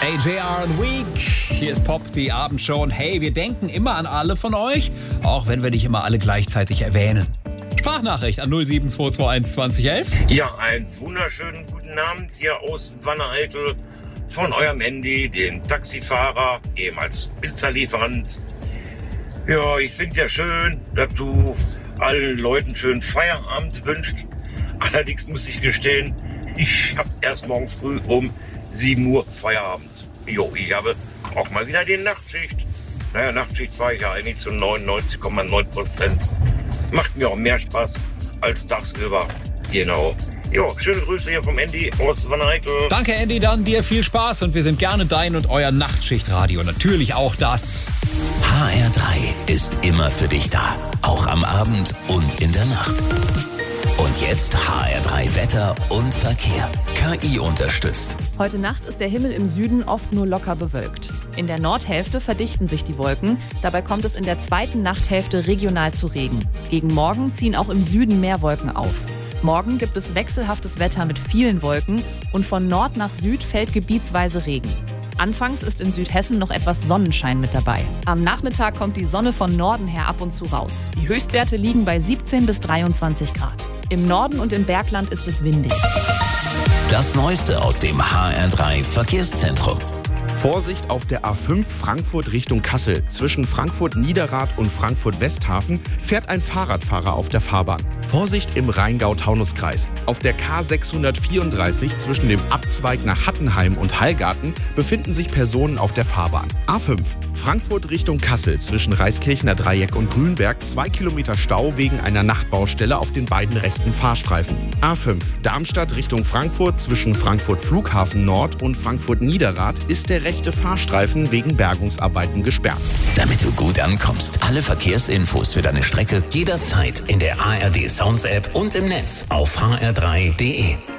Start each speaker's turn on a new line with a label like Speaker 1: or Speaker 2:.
Speaker 1: AJR and Week. Hier ist Pop, die Abendshow. Und hey, wir denken immer an alle von euch, auch wenn wir nicht immer alle gleichzeitig erwähnen. Sprachnachricht an 07221 2011.
Speaker 2: Ja, einen wunderschönen guten Abend hier aus Wanne-Eickel von eurem Handy, den Taxifahrer, ehemals Pizzalieferant. Ja, ich finde ja schön, dass du allen Leuten schönen Feierabend wünschst. Allerdings muss ich gestehen, ich habe erst morgen früh um 7 Uhr Feierabend. Jo, ich habe auch mal wieder die Nachtschicht. Naja, Nachtschicht war ich ja eigentlich zu 99,9%. Macht mir auch mehr Spaß als tagsüber. Genau. Jo, schöne Grüße hier vom Andy aus Wanne-Eickel.
Speaker 1: Danke, Andy, dann dir viel Spaß und wir sind gerne dein und euer Nachtschichtradio. Natürlich auch das.
Speaker 3: HR3 ist immer für dich da. Auch am Abend und in der Nacht. Und jetzt HR3 Wetter und Verkehr. KI unterstützt.
Speaker 4: Heute Nacht ist der Himmel im Süden oft nur locker bewölkt. In der Nordhälfte verdichten sich die Wolken. Dabei kommt es in der zweiten Nachthälfte regional zu Regen. Gegen Morgen ziehen auch im Süden mehr Wolken auf. Morgen gibt es wechselhaftes Wetter mit vielen Wolken und von Nord nach Süd fällt gebietsweise Regen. Anfangs ist in Südhessen noch etwas Sonnenschein mit dabei. Am Nachmittag kommt die Sonne von Norden her ab und zu raus. Die Höchstwerte liegen bei 17 bis 23 Grad. Im Norden und im Bergland ist es windig.
Speaker 3: Das Neueste aus dem HR3 Verkehrszentrum.
Speaker 5: Vorsicht auf der A5 Frankfurt Richtung Kassel. Zwischen Frankfurt-Niederrad und Frankfurt-Westhafen fährt ein Fahrradfahrer auf der Fahrbahn. Vorsicht im Rheingau-Taunus-Kreis. Auf der K634 zwischen dem Abzweig nach Hattenheim und Hallgarten befinden sich Personen auf der Fahrbahn. A5 Frankfurt Richtung Kassel zwischen Reiskirchner Dreieck und Grünberg 2 Kilometer Stau wegen einer Nachtbaustelle auf den beiden rechten Fahrstreifen. A5 Darmstadt Richtung Frankfurt zwischen Frankfurt Flughafen Nord und Frankfurt Niederrad ist der rechte Fahrstreifen wegen Bergungsarbeiten gesperrt.
Speaker 3: Damit du gut ankommst, alle Verkehrsinfos für deine Strecke jederzeit in der ARD Sounds App und im Netz auf hr3.de.